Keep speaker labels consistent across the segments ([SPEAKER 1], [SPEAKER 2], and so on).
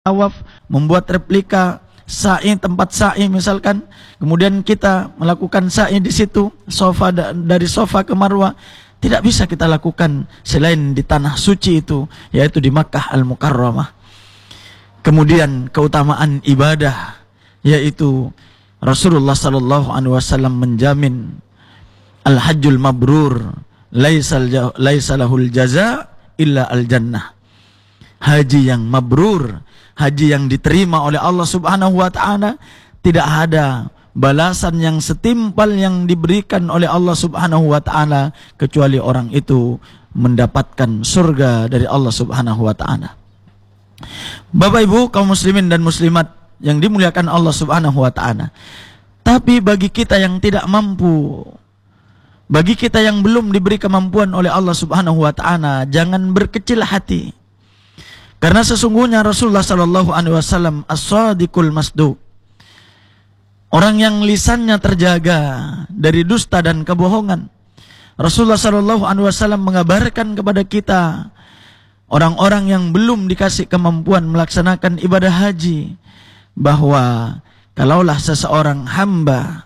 [SPEAKER 1] tawaf, membuat replika sa'i, tempat sa'i misalkan, kemudian kita melakukan sa'i di situ, dari sofa ke Marwah, tidak bisa kita lakukan selain di tanah suci itu, yaitu di Makkah Al-Mukarramah. Kemudian keutamaan ibadah, yaitu Rasulullah sallallahu alaihi wasallam menjamin al-hajjul mabrur laisa lahul jaza illa al-jannah. Haji yang mabrur, haji yang diterima oleh Allah Subhanahu wa taala, tidak ada balasan yang setimpal yang diberikan oleh Allah Subhanahu wa taala kecuali orang itu mendapatkan surga dari Allah Subhanahu wa taala. Bapak Ibu kaum muslimin dan muslimat yang dimuliakan Allah Subhanahu wa taala. Tapi bagi kita yang tidak mampu, bagi kita yang belum diberi kemampuan oleh Allah Subhanahu wa taala, jangan berkecil hati. Karena sesungguhnya Rasulullah sallallahu alaihi wasallam as-sadiqul masduq. Orang yang lisannya terjaga dari dusta dan kebohongan. Rasulullah sallallahu alaihi wasallam mengabarkan kepada kita, orang-orang yang belum dikasih kemampuan melaksanakan ibadah haji, bahwa kalaulah seseorang hamba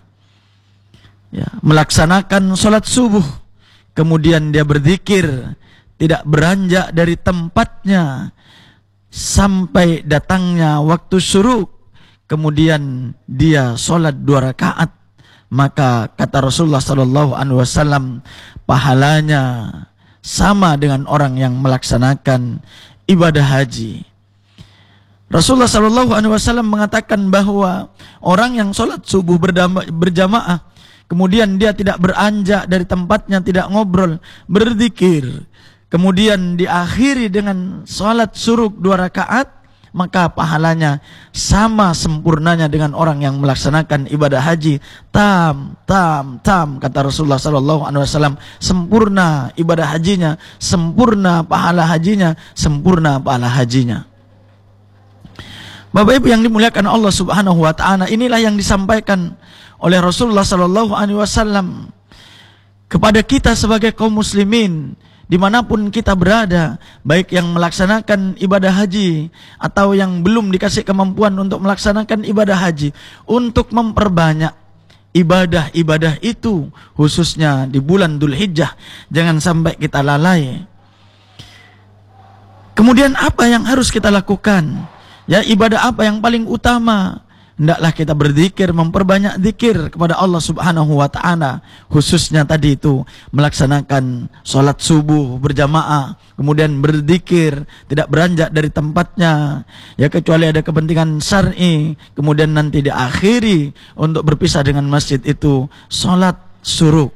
[SPEAKER 1] melaksanakan sholat subuh, kemudian dia berzikir, tidak beranjak dari tempatnya sampai datangnya waktu syuruk, kemudian dia sholat 2 rakaat, maka kata Rasulullah sallallahu alaihi wasallam, pahalanya sama dengan orang yang melaksanakan ibadah haji. Rasulullah sallallahu alaihi wasallam mengatakan bahwa orang yang sholat subuh berjamaah, kemudian dia tidak beranjak dari tempatnya, tidak ngobrol, berzikir, kemudian diakhiri dengan sholat syuruk 2 rakaat, maka pahalanya sama sempurnanya dengan orang yang melaksanakan ibadah haji tam, kata Rasulullah sallallahu alaihi wasallam, sempurna ibadah hajinya, sempurna pahala hajinya, sempurna pahala hajinya. Bapak Ibu yang dimuliakan Allah Subhanahu wa taala, inilah yang disampaikan oleh Rasulullah sallallahu alaihi wasallam kepada kita sebagai kaum muslimin dimanapun kita berada, baik yang melaksanakan ibadah haji atau yang belum dikasih kemampuan untuk melaksanakan ibadah haji, untuk memperbanyak ibadah-ibadah itu, khususnya di bulan Dzulhijjah. Jangan sampai kita lalai. Kemudian apa yang harus kita lakukan? Ya, ibadah apa yang paling utama? Hendaklah kita berzikir, memperbanyak zikir kepada Allah Subhanahu wa taala, khususnya tadi itu melaksanakan sholat subuh berjamaah, kemudian berzikir, tidak beranjak dari tempatnya, ya kecuali ada kepentingan syar'i, kemudian nanti diakhiri untuk berpisah dengan masjid itu sholat syuruk.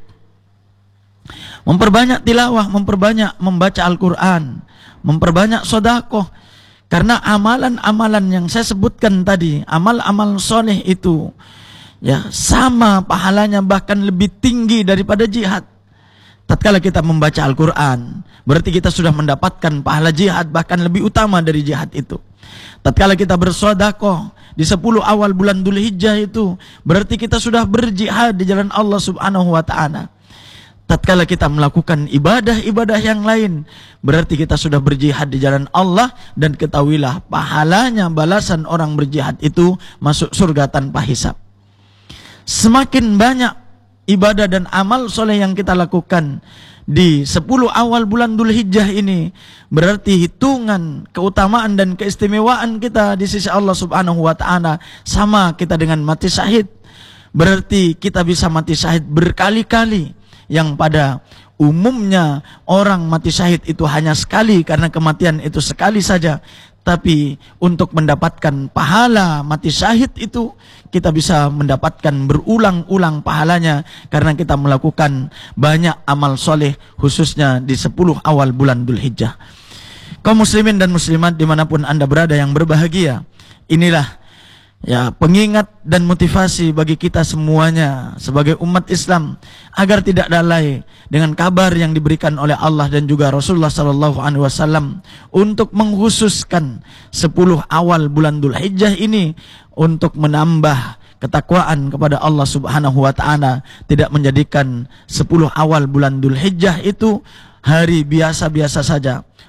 [SPEAKER 1] Memperbanyak tilawah, memperbanyak membaca Al-Quran, memperbanyak sedekah. Karena amalan-amalan yang saya sebutkan tadi, amal-amal soleh itu, ya sama pahalanya, bahkan lebih tinggi daripada jihad. Tatkala kita membaca Al-Quran, berarti kita sudah mendapatkan pahala jihad, bahkan lebih utama dari jihad itu. Tatkala kita bersedekah di 10 awal bulan Dzulhijjah itu, berarti kita sudah berjihad di jalan Allah Subhanahu wa taala. Tatkala kita melakukan ibadah-ibadah yang lain, berarti kita sudah berjihad di jalan Allah, dan ketahuilah pahalanya, balasan orang berjihad itu masuk surga tanpa hisab. Semakin banyak ibadah dan amal soleh yang kita lakukan di 10 awal bulan Dzulhijjah ini, berarti hitungan keutamaan dan keistimewaan kita di sisi Allah Subhanahu wa taala sama kita dengan mati syahid. Berarti kita bisa mati syahid berkali-kali, yang pada umumnya orang mati syahid itu hanya sekali, karena kematian itu sekali saja. Tapi untuk mendapatkan pahala mati syahid itu, kita bisa mendapatkan berulang-ulang pahalanya, karena kita melakukan banyak amal soleh, khususnya di 10 awal bulan Dzulhijjah. Kaum muslimin dan muslimat dimanapun Anda berada yang berbahagia, inilah ya pengingat dan motivasi bagi kita semuanya sebagai umat Islam, agar tidak lalai dengan kabar yang diberikan oleh Allah dan juga Rasulullah sallallahu alaihi wasallam untuk mengkhususkan 10 awal bulan Dzulhijjah ini untuk menambah ketakwaan kepada Allah Subhanahu wa taala, tidak menjadikan 10 awal bulan Dzulhijjah itu hari biasa-biasa saja,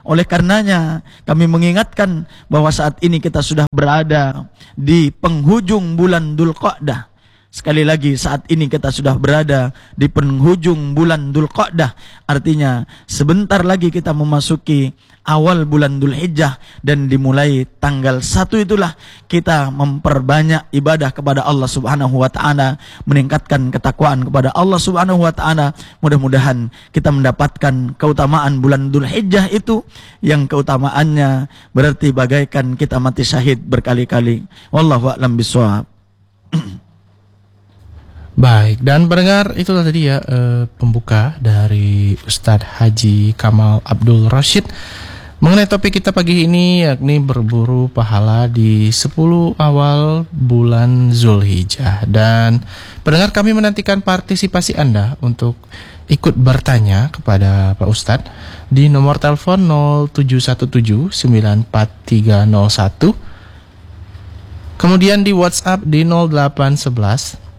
[SPEAKER 1] Oleh karenanya kami mengingatkan bahwa saat ini kita sudah berada di penghujung bulan Dzulqa'dah. Sekali lagi, saat ini kita sudah berada di penghujung bulan Dzulqa'dah. Artinya sebentar lagi kita memasuki awal bulan Dzulhijjah, dan dimulai tanggal 1 itulah kita memperbanyak ibadah kepada Allah Subhanahu wa taala, meningkatkan ketakwaan kepada Allah Subhanahu wa taala. Mudah-mudahan kita mendapatkan keutamaan bulan Dzulhijjah itu, yang keutamaannya berarti bagaikan kita mati syahid berkali-kali. Wallahu a'lam bishawab.
[SPEAKER 2] Baik, dan pendengar, itulah tadi ya pembuka dari Ustadz Haji Kamal Abdul Rashid mengenai topik kita pagi ini, yakni berburu pahala di 10 awal bulan Zulhijjah. Dan pendengar, kami menantikan partisipasi Anda untuk ikut bertanya kepada Pak Ustadz di nomor telepon 0717 94301, kemudian di WhatsApp di 0811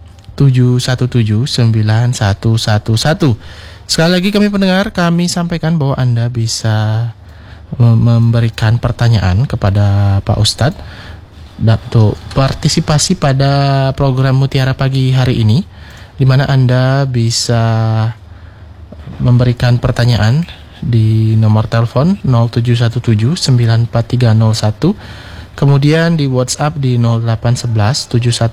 [SPEAKER 2] 7179111. Sekali lagi kami pendengar, kami sampaikan bahwa Anda bisa memberikan pertanyaan kepada Pak Ustadz untuk partisipasi pada program Mutiara Pagi hari ini, di mana Anda bisa memberikan pertanyaan di nomor telepon 0717 94301, kemudian di WhatsApp di 0811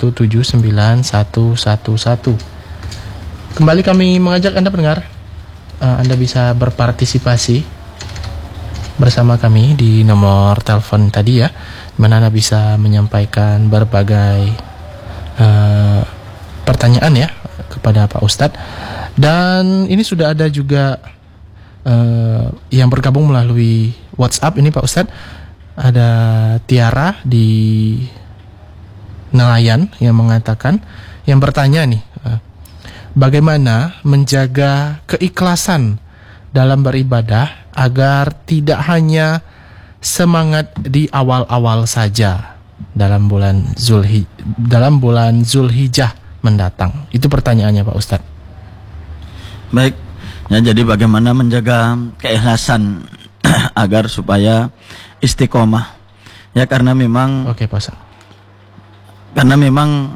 [SPEAKER 2] 7179111. Kembali kami mengajak Anda pendengar, Anda bisa berpartisipasi bersama kami di nomor telepon tadi ya, di mana Anda bisa menyampaikan berbagai pertanyaan ya kepada Pak Ustadz. Dan ini sudah ada juga yang bergabung melalui WhatsApp ini Pak Ustadz. Ada Tiara di Nelayan yang mengatakan, yang bertanya nih, bagaimana menjaga keikhlasan dalam beribadah agar tidak hanya semangat di awal-awal saja dalam bulan Zulhijjah mendatang. Itu pertanyaannya Pak Ustadz.
[SPEAKER 1] Baik, ya, jadi bagaimana menjaga keikhlasan agar supaya istiqomah, ya, karena memang
[SPEAKER 2] Oke, Pak Ustadz.
[SPEAKER 1] Karena memang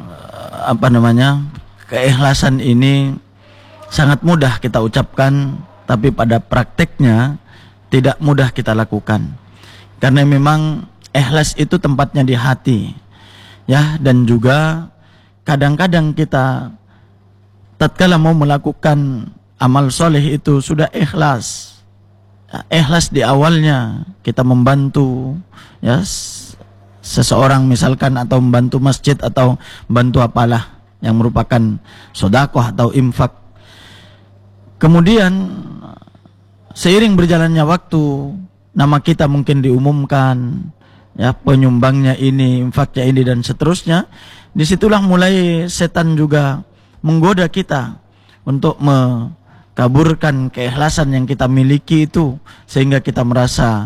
[SPEAKER 1] keikhlasan ini sangat mudah kita ucapkan, tapi pada prakteknya tidak mudah kita lakukan. Karena memang ikhlas itu tempatnya di hati, ya, dan juga kadang-kadang kita tatkala mau melakukan amal soleh itu sudah ikhlas. Ikhlas di awalnya, kita membantu, ya, seseorang misalkan, atau membantu masjid, atau membantu apalah yang merupakan sedekah atau infak. Kemudian seiring berjalannya waktu, nama kita mungkin diumumkan, ya, penyumbangnya ini, infaknya ini, dan seterusnya. Disitulah mulai setan juga menggoda kita untuk kaburkan keikhlasan yang kita miliki itu, sehingga kita merasa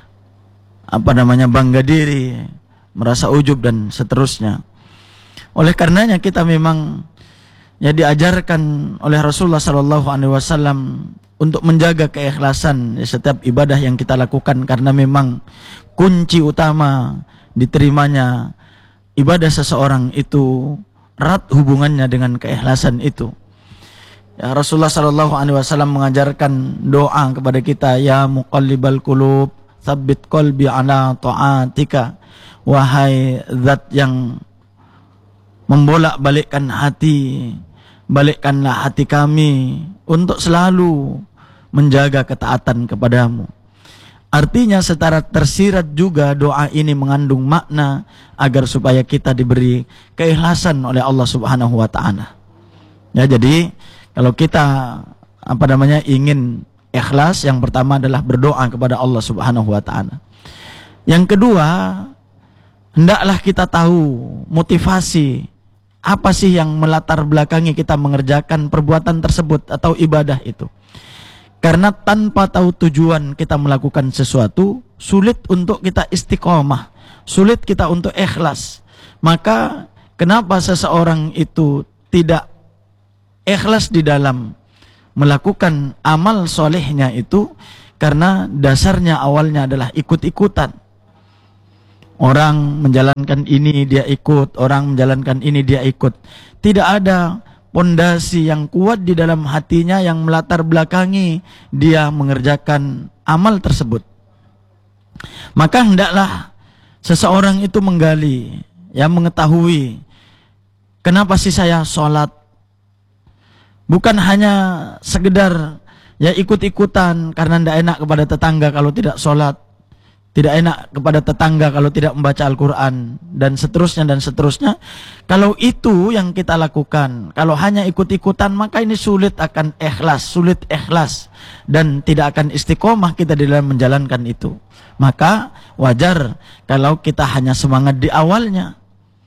[SPEAKER 1] bangga diri, merasa ujub, dan seterusnya. Oleh karenanya kita memang, ya, diajarkan oleh Rasulullah SAW untuk menjaga keikhlasan di setiap ibadah yang kita lakukan, karena memang kunci utama diterimanya ibadah seseorang itu erat hubungannya dengan keikhlasan itu. Ya, Rasulullah SAW mengajarkan doa kepada kita, ya muqallibal qulub, tsabbit qalbi ala ta'atika. Wahai zat yang membolak-balikkan hati, balikkanlah hati kami untuk selalu menjaga ketaatan kepadamu. Artinya secara tersirat juga doa ini mengandung makna agar supaya kita diberi keikhlasan oleh Allah Subhanahu wa taala. Ya, jadi kalau kita ingin ikhlas, yang pertama adalah berdoa kepada Allah Subhanahu wa taala. Yang kedua, hendaklah kita tahu motivasi apa sih yang melatar belakangi kita mengerjakan perbuatan tersebut atau ibadah itu. Karena tanpa tahu tujuan kita melakukan sesuatu, sulit untuk kita istiqomah, sulit kita untuk ikhlas. Maka kenapa seseorang itu tidak ikhlas di dalam melakukan amal solehnya itu? karena dasarnya awalnya adalah ikut-ikutan. Orang menjalankan ini dia ikut, orang menjalankan ini dia ikut. Tidak ada pondasi yang kuat di dalam hatinya yang melatar belakangi dia mengerjakan amal tersebut. Maka hendaklah seseorang itu menggali, ya, mengetahui kenapa sih saya sholat. Bukan hanya sekedar ya ikut-ikutan karena tidak enak kepada tetangga kalau tidak sholat, tidak enak kepada tetangga kalau tidak membaca Al-Quran, dan seterusnya dan seterusnya. Kalau itu yang kita lakukan, kalau hanya ikut-ikutan, maka ini sulit ikhlas, dan tidak akan istiqomah kita di dalam menjalankan itu. Maka wajar kalau kita hanya semangat di awalnya.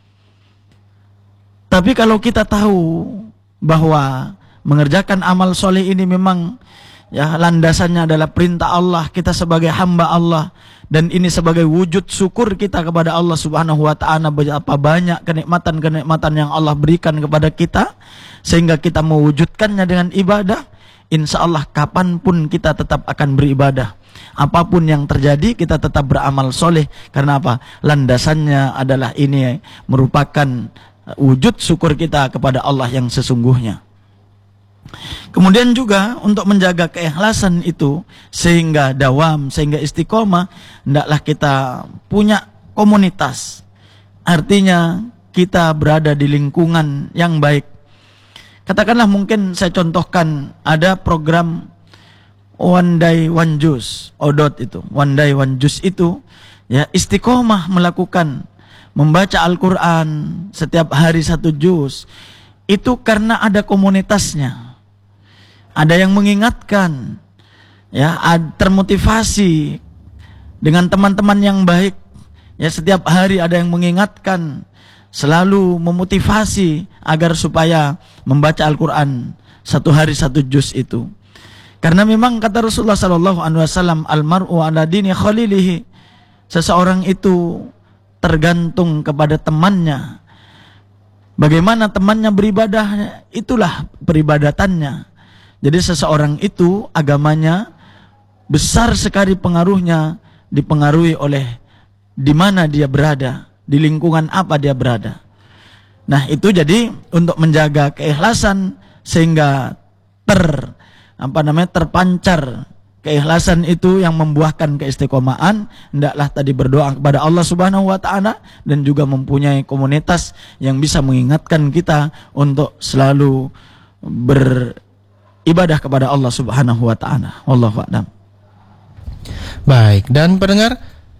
[SPEAKER 1] Tapi kalau kita tahu bahwa mengerjakan amal soleh ini memang ya landasannya adalah perintah Allah, kita sebagai hamba Allah, dan ini sebagai wujud syukur kita kepada Allah Subhanahu wa ta'ala, betapa banyak kenikmatan-kenikmatan yang Allah berikan kepada kita, sehingga kita mewujudkannya dengan ibadah. Insya Allah kapanpun kita tetap akan beribadah. Apapun yang terjadi kita tetap beramal soleh. Karena apa? Landasannya adalah ini merupakan wujud syukur kita kepada Allah yang sesungguhnya. Kemudian juga untuk menjaga keikhlasan itu sehingga dawam, sehingga istiqomah, hendaklah kita punya komunitas. Artinya kita berada di lingkungan yang baik. Katakanlah mungkin saya contohkan ada program One Day One Juz, ODOT itu. One Day One Juz itu ya istiqomah melakukan membaca Al-Quran setiap hari 1 juz. Itu karena ada komunitasnya. Ada yang mengingatkan, ya, termotivasi dengan teman-teman yang baik. Ya, setiap hari ada yang mengingatkan, selalu memotivasi agar supaya membaca Al-Quran 1 hari 1 juz itu. Karena memang kata Rasulullah SAW, almar'u ala dini khalilihi, seseorang itu tergantung kepada temannya. Bagaimana temannya beribadah, itulah peribadatannya. Jadi seseorang itu agamanya besar sekali pengaruhnya, dipengaruhi oleh di mana dia berada, di lingkungan apa dia berada. Nah, itu jadi untuk menjaga keikhlasan sehingga terpancar keikhlasan itu yang membuahkan keistiqomahan. Hendaklah tadi berdoa kepada Allah Subhanahu wa ta'ala, dan juga mempunyai komunitas yang bisa mengingatkan kita untuk selalu beribadah kepada Allah Subhanahu wa ta'ala. Wallahu a'lam.
[SPEAKER 2] Baik, dan pendengar,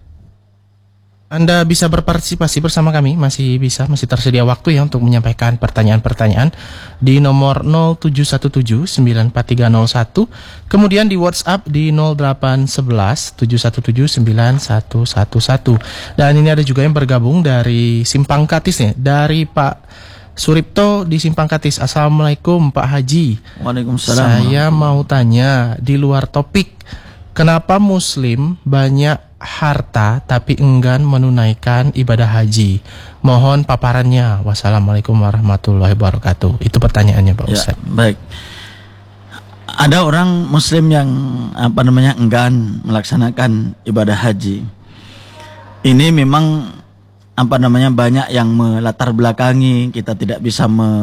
[SPEAKER 2] Anda bisa berpartisipasi bersama kami, masih tersedia waktu ya untuk menyampaikan pertanyaan-pertanyaan di nomor 0717943001, kemudian di WhatsApp di 0811717911. Dan ini ada juga yang bergabung dari Simpang Katis nih, dari Pak Suripto di Simpang Katis. Assalamualaikum Pak Haji.
[SPEAKER 1] Waalaikumsalam.
[SPEAKER 2] Saya mau tanya di luar topik, kenapa Muslim banyak harta tapi enggan menunaikan ibadah haji? Mohon paparannya. Wassalamualaikum warahmatullahi wabarakatuh. Itu pertanyaannya Pak Ustaz.
[SPEAKER 1] Ya, baik. Ada orang Muslim yang enggan melaksanakan ibadah haji. Ini memang banyak yang melatar belakangi, kita tidak bisa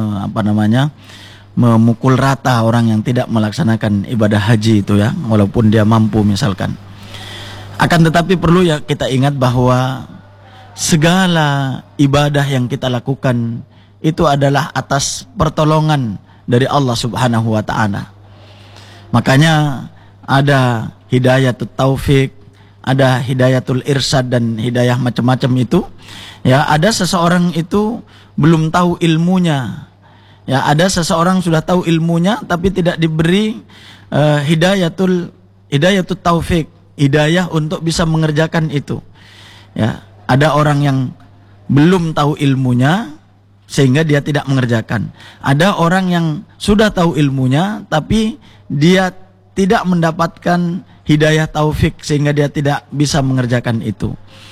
[SPEAKER 1] memukul rata orang yang tidak melaksanakan ibadah haji itu ya, walaupun dia mampu misalkan. Akan tetapi perlu ya kita ingat bahwa segala ibadah yang kita lakukan itu adalah atas pertolongan dari Allah Subhanahu wa ta'ala. Makanya ada hidayatul taufik, ada hidayatul irsyad, dan hidayah macam-macam itu. Ya, ada seseorang itu belum tahu ilmunya. Ya, ada seseorang sudah tahu ilmunya tapi tidak diberi hidayatul taufik, hidayah untuk bisa mengerjakan itu. Ya, ada orang yang belum tahu ilmunya sehingga dia tidak mengerjakan. Ada orang yang sudah tahu ilmunya tapi dia tidak mendapatkan hidayah taufik sehingga dia tidak bisa mengerjakan itu.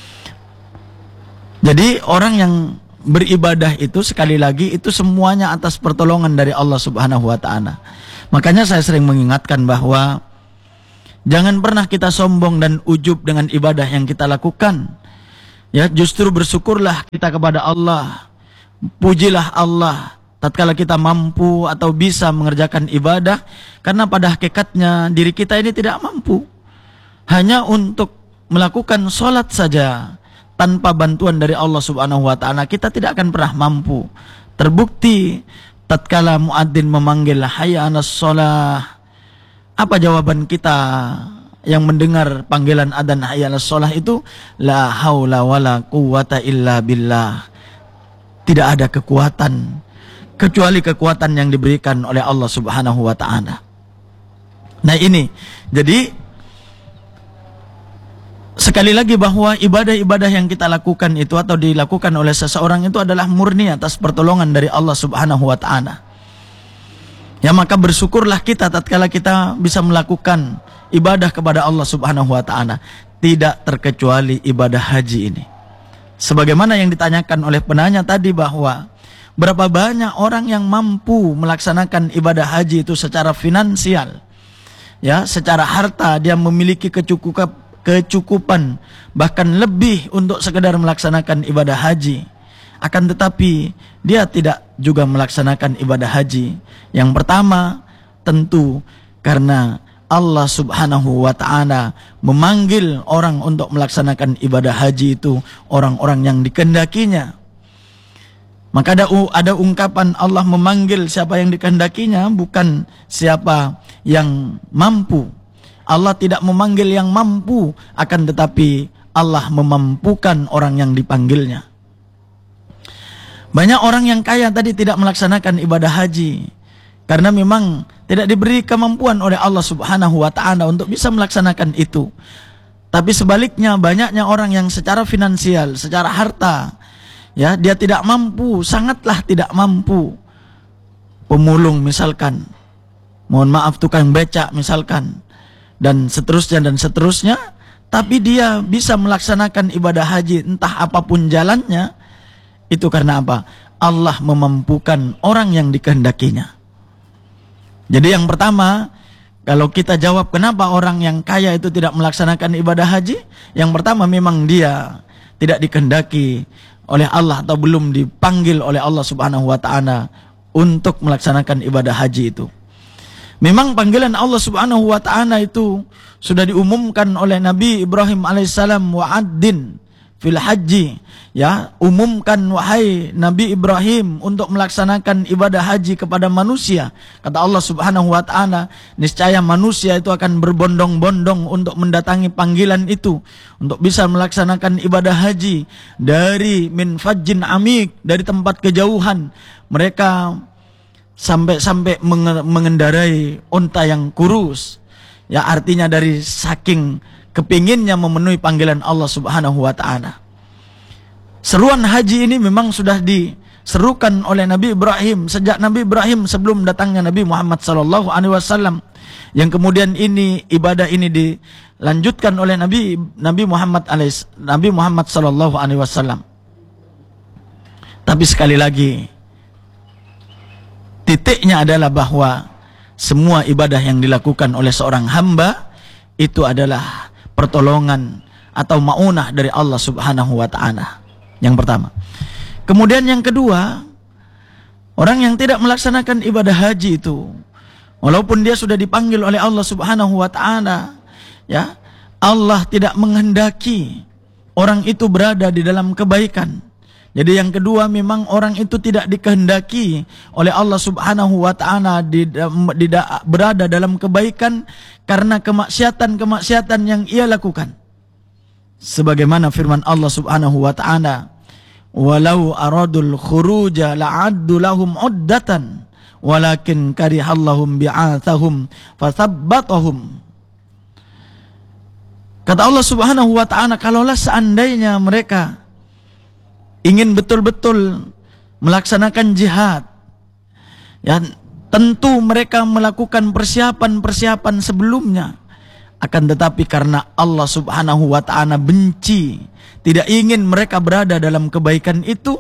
[SPEAKER 1] Jadi orang yang beribadah itu sekali lagi itu semuanya atas pertolongan dari Allah Subhanahu wa ta'ala. Makanya saya sering mengingatkan bahwa Jangan pernah kita sombong dan ujub dengan ibadah yang kita lakukan. Ya, justru bersyukurlah kita kepada Allah. Pujilah Allah tatkala kita mampu atau bisa mengerjakan ibadah, karena pada hakikatnya diri kita ini tidak mampu. Hanya untuk melakukan sholat saja tanpa bantuan dari Allah Subhanahu wa taala kita tidak akan pernah mampu. Terbukti tatkala muadzin memanggil hayya 'alas shalah, apa jawaban kita yang mendengar panggilan adzan hayya 'alas shalah itu? La haula wala quwata illa billah. Tidak ada kekuatan kecuali kekuatan yang diberikan oleh Allah Subhanahu wa taala. Nah ini, jadi sekali lagi bahwa ibadah-ibadah yang kita lakukan itu atau dilakukan oleh seseorang itu adalah murni atas pertolongan dari Allah Subhanahu wa taala. Ya, maka bersyukurlah kita tatkala kita bisa melakukan ibadah kepada Allah Subhanahu wa taala, tidak terkecuali ibadah haji ini. Sebagaimana yang ditanyakan oleh penanya tadi bahwa berapa banyak orang yang mampu melaksanakan ibadah haji itu secara finansial, ya, secara harta dia memiliki kecukupan bahkan lebih untuk sekedar melaksanakan ibadah haji. Akan tetapi dia tidak juga melaksanakan ibadah haji. Yang pertama tentu karena Allah Subhanahu wa taala memanggil orang untuk melaksanakan ibadah haji itu orang-orang yang dikehendakinya. Maka ada ungkapan Allah memanggil siapa yang dikehendakinya, bukan siapa yang mampu. Allah tidak memanggil yang mampu, akan tetapi Allah memampukan orang yang dipanggilnya. Banyak orang yang kaya tadi tidak melaksanakan ibadah haji karena memang tidak diberi kemampuan oleh Allah Subhanahu wa taala untuk bisa melaksanakan itu. Tapi sebaliknya banyaknya orang yang secara finansial, secara harta, ya, dia tidak mampu, sangatlah tidak mampu. Pemulung misalkan, mohon maaf tukang becak misalkan, dan seterusnya, tapi dia bisa melaksanakan ibadah haji entah apapun jalannya. Itu karena apa? Allah memampukan orang yang dikehendakinya. Jadi yang pertama, kalau kita jawab kenapa orang yang kaya itu tidak melaksanakan ibadah haji, yang pertama memang dia tidak dikehendaki oleh Allah atau belum dipanggil oleh Allah Subhanahu wa taala untuk melaksanakan ibadah haji itu. Memang panggilan Allah Subhanahu wa taala itu sudah diumumkan oleh Nabi Ibrahim alaihissalam, wa'addin fil haji, ya, umumkan wahai Nabi Ibrahim untuk melaksanakan ibadah haji kepada manusia. Kata Allah Subhanahu wa taala, niscaya manusia itu akan berbondong-bondong untuk mendatangi panggilan itu, untuk bisa melaksanakan ibadah haji dari min fajjin amik, dari tempat kejauhan. Mereka sampai mengendarai unta yang kurus, ya, artinya dari saking kepinginnya memenuhi panggilan Allah Subhanahu wa taala. Seruan haji ini memang sudah diserukan oleh Nabi Ibrahim sejak Nabi Ibrahim sebelum datangnya Nabi Muhammad sallallahu alaihi wasallam. Yang kemudian ibadah ini dilanjutkan oleh Nabi Muhammad sallallahu alaihi wasallam. Tapi sekali lagi titiknya adalah bahwa semua ibadah yang dilakukan oleh seorang hamba itu adalah pertolongan atau maunah dari Allah Subhanahu wa taala. Yang pertama. Kemudian yang kedua, orang yang tidak melaksanakan ibadah haji itu, walaupun dia sudah dipanggil oleh Allah Subhanahu wa taala, ya, Allah tidak menghendaki orang itu berada di dalam kebaikan. Jadi yang kedua, memang orang itu tidak dikehendaki oleh Allah Subhanahu wa taala berada dalam kebaikan karena kemaksiatan yang ia lakukan. Sebagaimana firman Allah Subhanahu wa taala, "Walau aradul khuruja la'addu lahum 'uddatan walakin karihallahum bi'athahum fathabbatahum." Kata Allah Subhanahu wa taala, kalaulah seandainya mereka ingin betul-betul melaksanakan jihad, ya, tentu mereka melakukan persiapan-persiapan sebelumnya. Akan tetapi karena Allah Subhanahu wa ta'ala benci, tidak ingin mereka berada dalam kebaikan itu,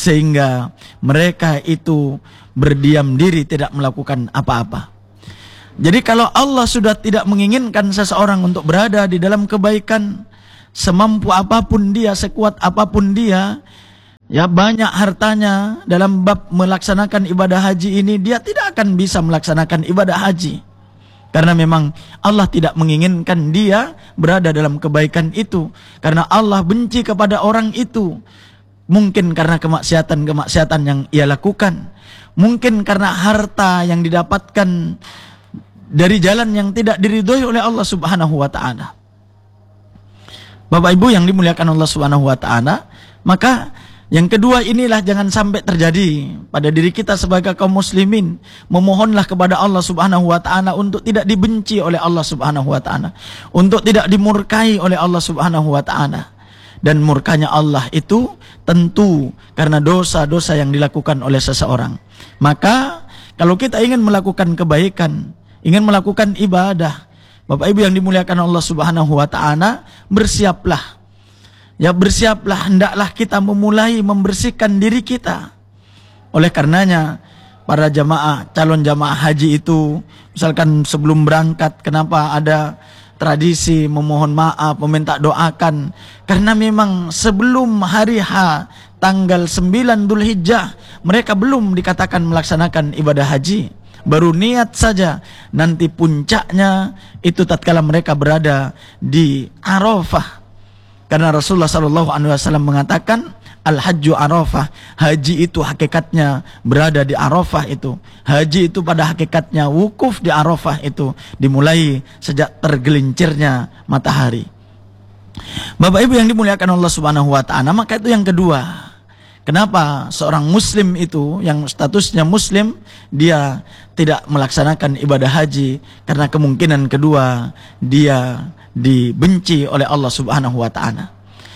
[SPEAKER 1] sehingga mereka itu berdiam diri tidak melakukan apa-apa. Jadi kalau Allah sudah tidak menginginkan seseorang untuk berada di dalam kebaikan, semampu apapun dia, sekuat apapun dia, ya banyak hartanya, dalam bab melaksanakan ibadah haji ini, dia tidak akan bisa melaksanakan ibadah haji. Karena memang Allah tidak menginginkan dia berada dalam kebaikan itu. Karena Allah benci kepada orang itu. Mungkin karena kemaksiatan-kemaksiatan yang ia lakukan. Mungkin karena harta yang didapatkan dari jalan yang tidak diridhoi oleh Allah Subhanahu wa ta'ala. Bapak Ibu yang dimuliakan Allah Subhanahu wa ta'ala, maka yang kedua inilah jangan sampai terjadi pada diri kita sebagai kaum muslimin. Memohonlah kepada Allah Subhanahu wa ta'ala untuk tidak dibenci oleh Allah Subhanahu wa ta'ala, untuk tidak dimurkai oleh Allah Subhanahu wa ta'ala. Dan murkanya Allah itu tentu karena dosa-dosa yang dilakukan oleh seseorang. Maka kalau kita ingin melakukan kebaikan, ingin melakukan ibadah, Bapak Ibu yang dimuliakan Allah Subhanahu wa ta'ala, bersiaplah. Ya bersiaplah, hendaklah kita memulai membersihkan diri kita. Oleh karenanya para jamaah, calon jamaah haji itu, misalkan sebelum berangkat, kenapa ada tradisi memohon maaf, meminta doakan? Karena memang sebelum hari H, tanggal 9 Dzulhijjah, mereka belum dikatakan melaksanakan ibadah haji. Baru niat saja, nanti puncaknya itu tatkala mereka berada di Arafah. Karena Rasulullah SAW mengatakan, Al-Hajju Arafah, haji itu hakikatnya berada di Arafah itu. Haji itu pada hakikatnya wukuf di Arafah itu, dimulai sejak tergelincirnya matahari. Bapak Ibu yang dimuliakan Allah Subhanahu wa ta'ala, maka itu yang kedua. Kenapa seorang muslim itu yang statusnya muslim dia tidak melaksanakan ibadah haji? Karena kemungkinan kedua, dia dibenci oleh Allah Subhanahu wa ta'ala.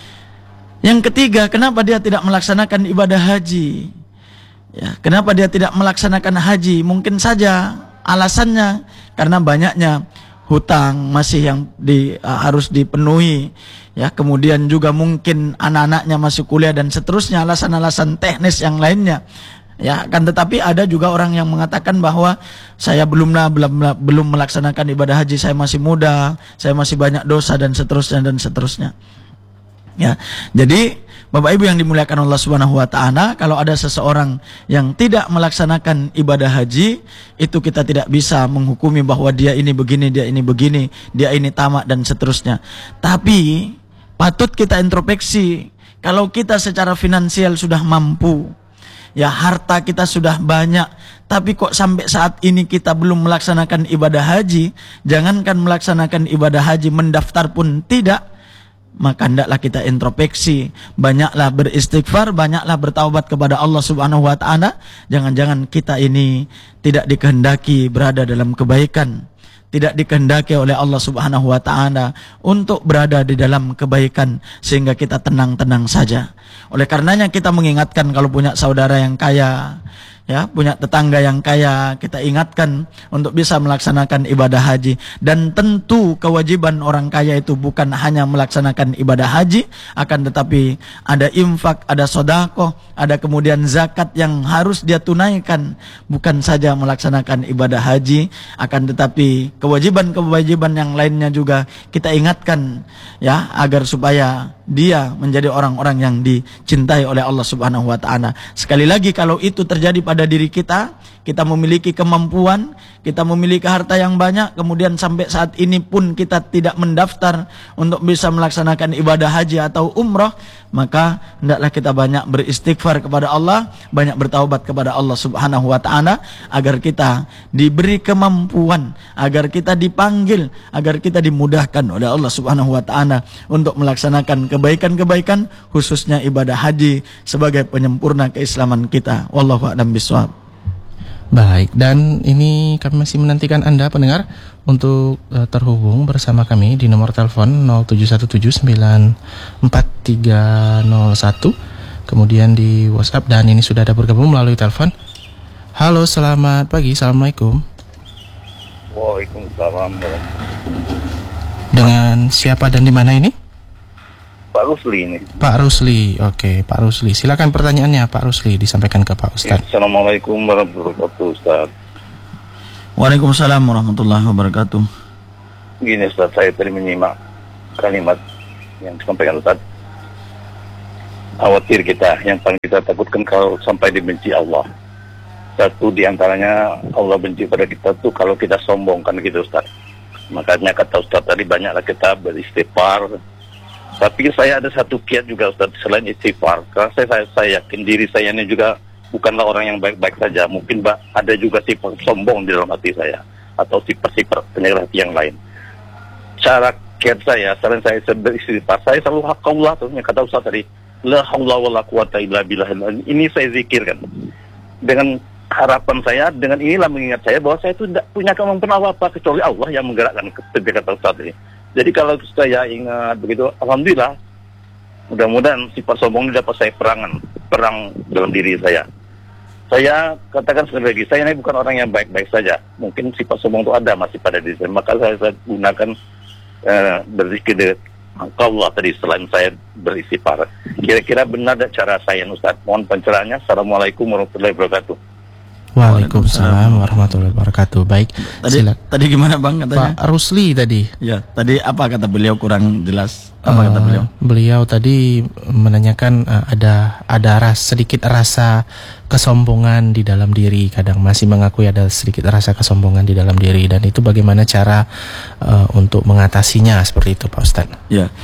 [SPEAKER 1] Yang ketiga, kenapa dia tidak melaksanakan ibadah haji? Ya, kenapa dia tidak melaksanakan haji? Mungkin saja alasannya karena banyaknya hutang masih yang harus dipenuhi. Ya, kemudian juga mungkin anak-anaknya masih kuliah dan seterusnya, alasan-alasan teknis yang lainnya. Ya, kan tetapi ada juga orang yang mengatakan bahwa saya belum melaksanakan ibadah haji, saya masih muda, saya masih banyak dosa dan seterusnya. Ya, jadi Bapak Ibu yang dimuliakan Allah Subhanahu wa ta'ala, kalau ada seseorang yang tidak melaksanakan ibadah haji, itu kita tidak bisa menghukumi bahwa dia ini begini, dia ini tamak dan seterusnya. Tapi patut kita introspeksi, kalau kita secara finansial sudah mampu, ya harta kita sudah banyak, tapi kok sampai saat ini kita belum melaksanakan ibadah haji, jangankan melaksanakan ibadah haji, mendaftar pun tidak, maka hendaklah kita introspeksi, banyaklah beristighfar, banyaklah bertaubat kepada Allah Subhanahu wa ta'ala. Jangan-jangan kita ini tidak dikehendaki berada dalam kebaikan, tidak dikehendaki oleh Allah Subhanahu wa ta'ala untuk berada di dalam kebaikan, sehingga kita tenang-tenang saja. Oleh karenanya kita mengingatkan, kalau punya saudara yang kaya, ya, punya tetangga yang kaya, kita ingatkan untuk bisa melaksanakan ibadah haji. Dan tentu kewajiban orang kaya itu bukan hanya melaksanakan ibadah haji, akan tetapi ada infak, ada sedekah, ada kemudian zakat yang harus dia tunaikan. Bukan saja melaksanakan ibadah haji, akan tetapi kewajiban-kewajiban yang lainnya juga kita ingatkan, ya, agar supaya dia menjadi orang-orang yang dicintai oleh Allah Subhanahu wa ta'ala. Sekali lagi, kalau itu terjadi pada diri kita, kita memiliki kemampuan, kita memiliki harta yang banyak, kemudian sampai saat ini pun kita tidak mendaftar untuk bisa melaksanakan ibadah haji atau umrah, maka hendaklah kita banyak beristighfar kepada Allah, banyak bertaubat kepada Allah Subhanahu wa ta'ala, agar kita diberi kemampuan, agar kita dipanggil, agar kita dimudahkan oleh Allah Subhanahu wa ta'ala untuk melaksanakan kebaikan-kebaikan, khususnya ibadah haji sebagai penyempurna keislaman kita. Wallahu a'lam bishawab.
[SPEAKER 2] Baik, dan ini kami masih menantikan Anda pendengar untuk terhubung bersama kami di nomor telepon 0717943301, kemudian di WhatsApp, dan ini sudah ada bergabung melalui telepon. Halo, selamat pagi, assalamualaikum.
[SPEAKER 3] Waalaikumsalam.
[SPEAKER 2] Dengan siapa dan di mana ini?
[SPEAKER 3] Pak Rusli ini.
[SPEAKER 2] Pak Rusli, oke, Pak Rusli. Silakan pertanyaannya Pak Rusli, disampaikan ke Pak Ustadz.
[SPEAKER 3] Assalamualaikum warahmatullahi wabarakatuh, Ustaz.
[SPEAKER 1] Waalaikumsalam warahmatullahi wabarakatuh.
[SPEAKER 3] Gini Ustaz, saya tadi menyimak kalimat yang disampaikan Ustaz. Khawatir kita, yang paling kita takutkan kalau sampai dibenci Allah. Satu di antaranya Allah benci pada kita tuh kalau kita sombong, kan gitu Ustaz. Makanya kata Ustaz tadi banyaklah kita beristighfar. Tapi saya ada satu kiat juga Ustaz selain istighfar. Karena saya yakin diri saya ini juga bukanlah orang yang baik-baik saja. Mungkin ada juga sifat sombong di dalam hati saya atau sifat-sifat penyakit hati yang lain. Cara kiat saya, selain saya beristighfar, saya selalu haqqallah, yang kata Ustaz tadi, la haula wala quwata illa billah. Ini saya zikirkan dengan harapan saya, dengan inilah mengingat saya bahwa saya itu tidak punya kemampuan apa-apa kecuali Allah yang menggerakkan seperti kata Ustaz ini. Jadi kalau saya ingat begitu, alhamdulillah, mudah-mudahan sifat sombong ini dapat saya perang dalam diri saya. Saya katakan sekali lagi, saya ini bukan orang yang baik-baik saja. Mungkin sifat sombong itu ada masih pada diri saya. Maka saya gunakan berzikir Allah tadi selain saya beristighfar. Kira-kira benar tak cara saya Ustaz? Mohon pencerahannya. Assalamualaikum warahmatullahi wabarakatuh.
[SPEAKER 2] Waalaikumsalam warahmatullahi wabarakatuh. Baik,
[SPEAKER 1] Tadi gimana Bang katanya?
[SPEAKER 2] Pak Rusli tadi.
[SPEAKER 1] Ya, tadi apa kata beliau kurang jelas? Apa kata beliau?
[SPEAKER 2] Beliau tadi menanyakan ada sedikit rasa kesombongan di dalam diri. Kadang masih mengakui ada sedikit rasa kesombongan di dalam diri, dan itu bagaimana cara untuk mengatasinya seperti itu, Pak Ustadz?
[SPEAKER 1] Ya,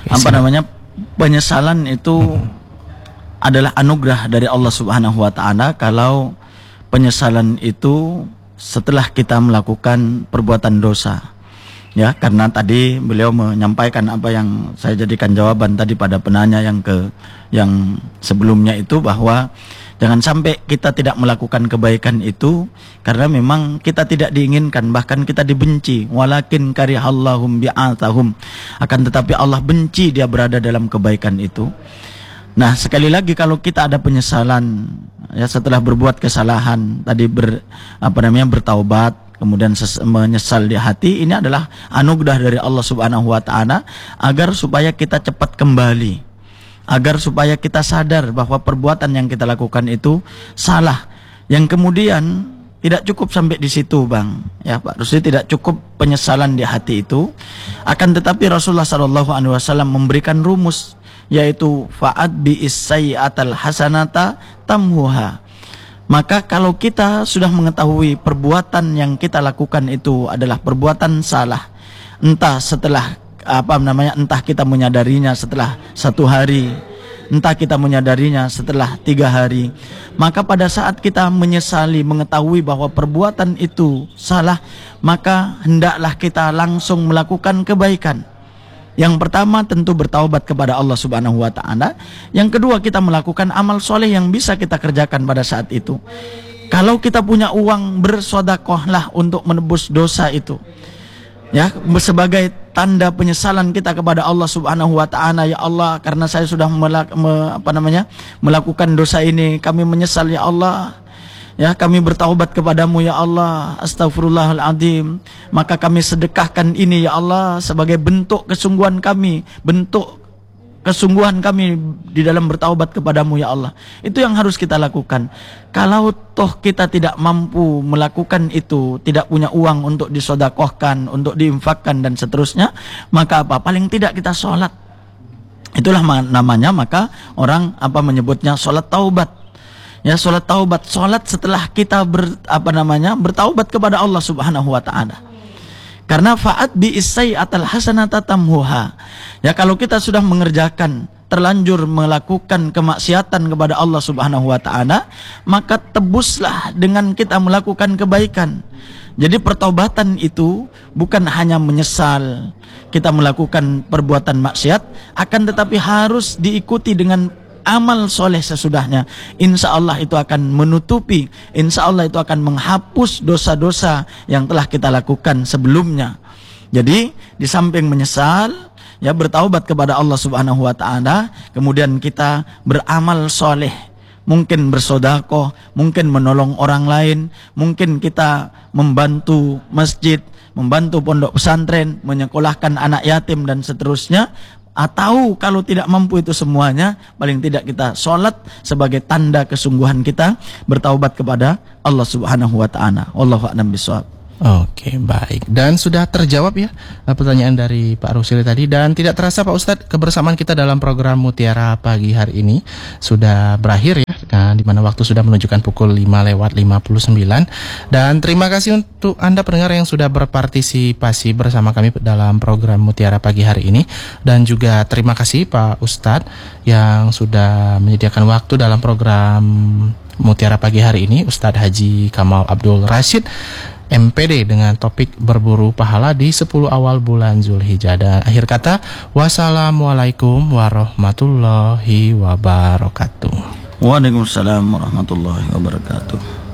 [SPEAKER 1] penyesalan itu adalah anugerah dari Allah Subhanahu Wa Taala. Kalau penyesalan itu setelah kita melakukan perbuatan dosa, ya, karena tadi beliau menyampaikan apa yang saya jadikan jawaban tadi pada penanya yang sebelumnya itu, bahwa jangan sampai kita tidak melakukan kebaikan itu karena memang kita tidak diinginkan, bahkan kita dibenci. Walakin karihallahum bi'atahum, akan tetapi Allah benci dia berada dalam kebaikan itu. Nah, sekali lagi kalau kita ada penyesalan, ya, setelah berbuat kesalahan tadi bertaubat, kemudian menyesal di hati, ini adalah anugerah dari Allah Subhanahu Wa Taala agar supaya kita cepat kembali, agar supaya kita sadar bahwa perbuatan yang kita lakukan itu salah. Yang kemudian tidak cukup sampai di situ, Bang. Ya, Pak Rusli, tidak cukup penyesalan di hati itu, akan tetapi Rasulullah SAW memberikan rumus, yaitu fa'ad bi'is-sayyi'atal hasanata tamhuha. Maka kalau kita sudah mengetahui perbuatan yang kita lakukan itu adalah perbuatan salah, entah setelah entah kita menyadarinya setelah 1 hari, entah kita menyadarinya setelah 3 hari, maka pada saat kita menyesali, mengetahui bahwa perbuatan itu salah, maka hendaklah kita langsung melakukan kebaikan. Yang pertama tentu bertaubat kepada Allah Subhanahu Wa Taala. Yang kedua, kita melakukan amal soleh yang bisa kita kerjakan pada saat itu. Kalau kita punya uang, bersedekahlah untuk menebus dosa itu, ya, sebagai tanda penyesalan kita kepada Allah Subhanahu Wa Taala. Ya Allah, karena saya sudah melakukan dosa ini, kami menyesal ya Allah. Ya, kami bertaubat kepadamu ya Allah, astagfirullahaladzim. Maka kami sedekahkan ini ya Allah sebagai bentuk kesungguhan kami di dalam bertaubat kepadamu ya Allah. Itu yang harus kita lakukan. Kalau toh kita tidak mampu melakukan itu, tidak punya uang untuk disedekahkan, untuk diinfakkan dan seterusnya, maka paling tidak kita sholat. Itulah namanya, maka orang menyebutnya sholat taubat. Ya, sholat taubat, sholat setelah kita bertaubat kepada Allah Subhanahu Wa Taala. Karena fa'at bi'is-sayyi'atal hasanata tamhuha. Ya, kalau kita sudah terlanjur melakukan kemaksiatan kepada Allah Subhanahu Wa Taala, maka tebuslah dengan kita melakukan kebaikan. Jadi pertobatan itu bukan hanya menyesal kita melakukan perbuatan maksiat, akan tetapi harus diikuti dengan amal soleh sesudahnya. Insya Allah itu akan menutupi, insya Allah itu akan menghapus dosa-dosa yang telah kita lakukan sebelumnya. Jadi di samping menyesal, ya, bertaubat kepada Allah Subhanahu Wa Taala, kemudian kita beramal soleh, mungkin bersedekah, mungkin menolong orang lain, mungkin kita membantu masjid, membantu pondok pesantren, menyekolahkan anak yatim dan seterusnya. Atau kalau tidak mampu itu semuanya, paling tidak kita sholat sebagai tanda kesungguhan kita bertaubat kepada Allah Subhanahu Wa Taala. Wallahu a'lam bishawab.
[SPEAKER 2] Oke, baik. Dan sudah terjawab ya pertanyaan dari Pak Rusili tadi. Dan tidak terasa Pak Ustadz, kebersamaan kita dalam program Mutiara pagi hari ini sudah berakhir ya, di mana waktu sudah menunjukkan pukul 5:59. Dan terima kasih untuk Anda pendengar yang sudah berpartisipasi bersama kami dalam program Mutiara pagi hari ini. Dan juga terima kasih Pak Ustadz yang sudah menyediakan waktu dalam program Mutiara pagi hari ini, Ustadz Haji Kamal Abdul Rashid MPD, dengan topik berburu pahala di 10 awal bulan Zulhijjah. Dan akhir kata, wassalamualaikum warahmatullahi wabarakatuh.
[SPEAKER 1] Waalaikumsalam warahmatullahi wabarakatuh.